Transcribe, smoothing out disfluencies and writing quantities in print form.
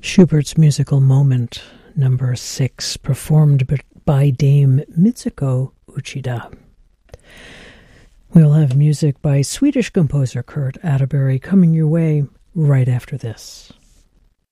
Schubert's Musical Moment, number 6, performed by Dame Mitsuko Uchida. We'll have music by Swedish composer Kurt Atterbury coming your way right after this.